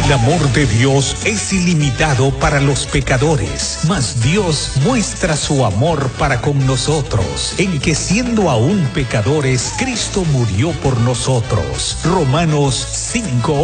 El amor de Dios es ilimitado para los pecadores, mas Dios muestra su amor para con nosotros, en que siendo aún pecadores, Cristo murió por nosotros. Romanos 5.